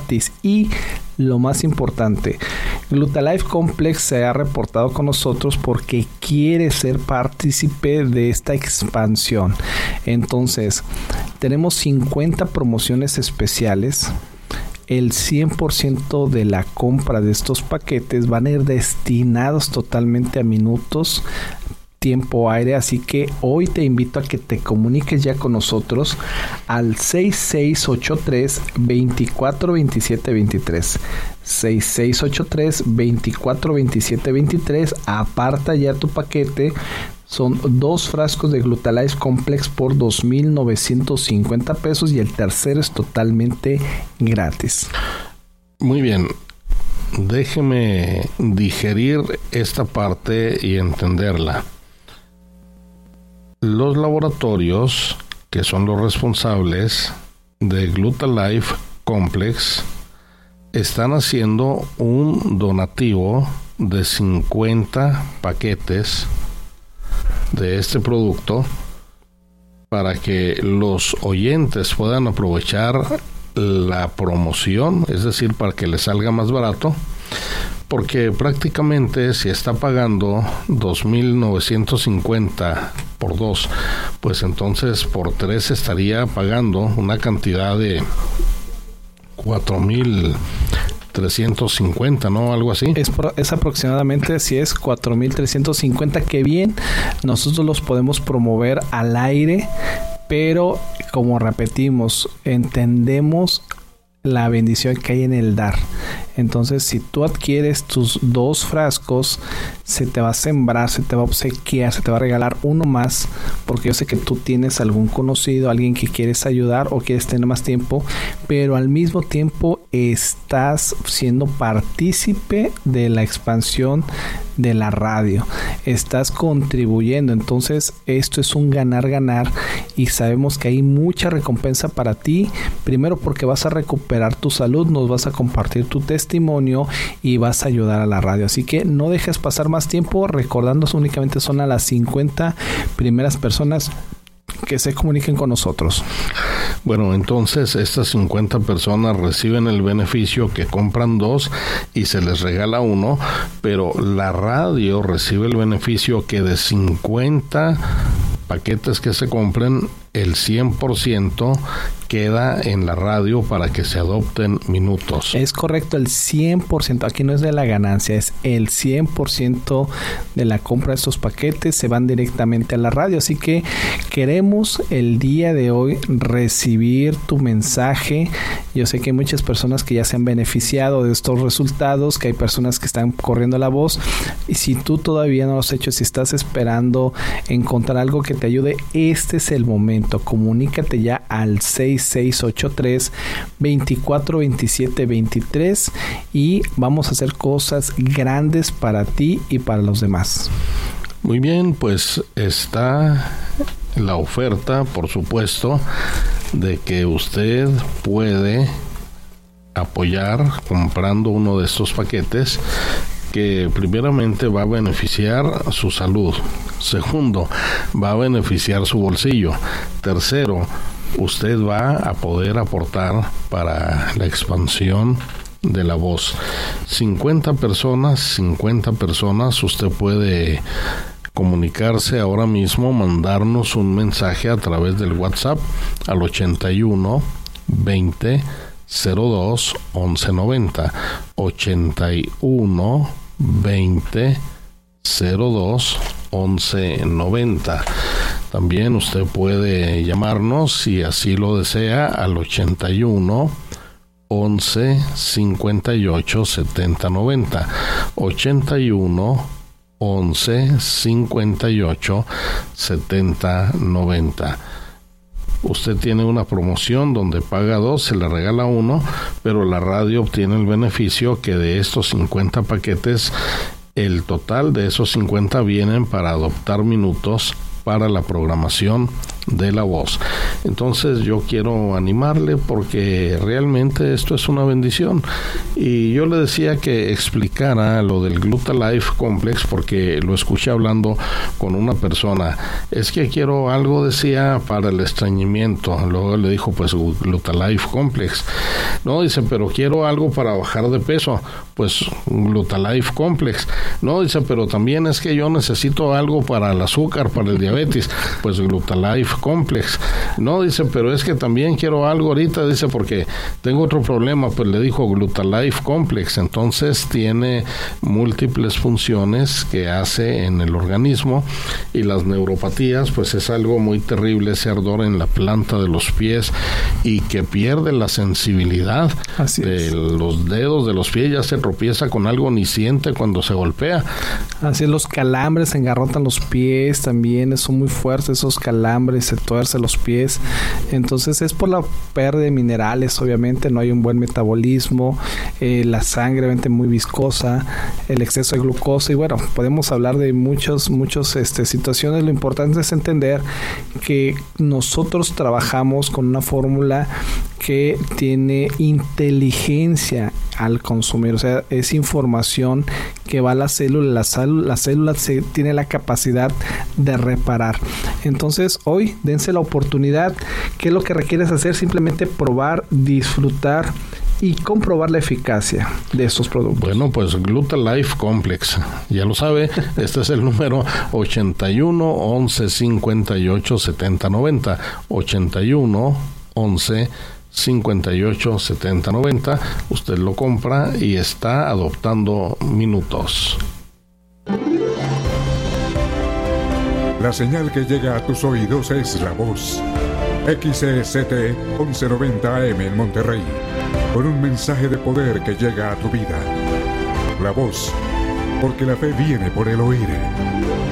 gratis. Y lo más importante, Glutalife Complex se ha reportado con nosotros porque quiere ser partícipe de esta expansión. Entonces, tenemos 50 promociones especiales. El 100% de la compra de estos paquetes van a ir destinados totalmente a minutos, tiempo aire, así que hoy te invito a que te comuniques ya con nosotros al 6683-242723. 6683-242723. Aparta ya tu paquete. Son 2 frascos de Glutalife Complex por $2,950 y el tercero es totalmente gratis. Muy bien. Déjeme digerir esta parte y entenderla. Los laboratorios que son los responsables de Glutalife Complex están haciendo un donativo de 50 paquetes de este producto para que los oyentes puedan aprovechar la promoción, es decir, para que les salga más barato, porque prácticamente si está pagando $2,950 por 2, pues entonces por 3 estaría pagando una cantidad de $4,350, ¿no? Algo así. Es aproximadamente, si es $4,350, que bien, nosotros los podemos promover al aire, pero como repetimos, entendemos la bendición que hay en el dar. Entonces, si tú adquieres tus 2 frascos, se te va a sembrar, se te va a obsequiar, se te va a regalar uno más, porque yo sé que tú tienes algún conocido, alguien que quieres ayudar o quieres tener más tiempo, pero al mismo tiempo estás siendo partícipe de la expansión de la radio, estás contribuyendo. Entonces esto es un ganar-ganar y sabemos que hay mucha recompensa para ti. Primero porque vas a recuperar tu salud, nos vas a compartir tu testimonio y vas a ayudar a la radio, así que no dejes pasar más tiempo. Recordando, únicamente son a las 50 primeras personas que se comuniquen con nosotros. Bueno, entonces estas 50 personas reciben el beneficio que compran 2 y se les regala 1, pero la radio recibe el beneficio que de 50 paquetes que se compren, el 100% queda en la radio para que se adopten minutos. Es correcto, el 100%. Aquí no es de la ganancia, es el 100% de la compra de estos paquetes se van directamente a la radio. Así que queremos el día de hoy recibir tu mensaje. Yo sé que hay muchas personas que ya se han beneficiado de estos resultados, que hay personas que están corriendo la voz. Y si tú todavía no lo has hecho, si estás esperando encontrar algo que te ayude, este es el momento. Comunícate ya al 6683-242723 y vamos a hacer cosas grandes para ti y para los demás. Muy bien, pues está la oferta, por supuesto, de que usted puede apoyar comprando uno de estos paquetes, que primeramente va a beneficiar su salud, segundo, va a beneficiar su bolsillo, tercero, usted va a poder aportar para la expansión de la voz. 50 personas, usted puede comunicarse ahora mismo, mandarnos un mensaje a través del WhatsApp al 81 20 02 11 90, 81 20 02 11 90. También usted puede llamarnos, si así lo desea, al 81 11 58 70 90, 81 11 58 70 90. Usted tiene una promoción donde paga 2, se le regala 1, pero la radio obtiene el beneficio que de estos 50 paquetes, el total de esos 50 vienen para adoptar minutos para la programación de la voz. Entonces yo quiero animarle porque realmente esto es una bendición. Y yo le decía que explicara lo del Glutalife Complex porque lo escuché hablando con una persona. Es que quiero algo, decía, para el estreñimiento. Luego le dijo, pues Glutalife Complex. No, dice, pero quiero algo para bajar de peso. Pues Glutalife Complex. No, dice, pero también es que yo necesito algo para el azúcar, para el diabetes. Pues Glutalife Complex. No, dice, pero es que también quiero algo ahorita, dice, porque tengo otro problema. Pues le dijo Glutalife Complex. Entonces tiene múltiples funciones que hace en el organismo, y las neuropatías, pues es algo muy terrible, ese ardor en la planta de los pies y que pierde la sensibilidad de los dedos de los pies, ya se tropieza con algo ni siente cuando se golpea. Así es, los calambres se engarrotan los pies también, son muy fuertes esos calambres, se tuercen los pies. Entonces es por la pérdida de minerales, obviamente no hay un buen metabolismo, la sangre obviamente muy viscosa, el exceso de glucosa, y bueno, podemos hablar de muchas situaciones. Lo importante es entender que nosotros trabajamos con una fórmula que tiene inteligencia al consumir, o sea, es información que va a la célula, la célula tiene la capacidad de reparar. Entonces hoy dense la oportunidad. ¿Qué es lo que requieres hacer? Simplemente probar, disfrutar y comprobar la eficacia de estos productos. Bueno, pues Glutalife Complex, ya lo sabe, este es el número 81 11 58 70 90, 81 11 58 70 90. Usted lo compra y está adoptando minutos. La señal que llega a tus oídos es La Voz. XCST 1190 AM en Monterrey, con un mensaje de poder que llega a tu vida. La Voz, porque la fe viene por el oír.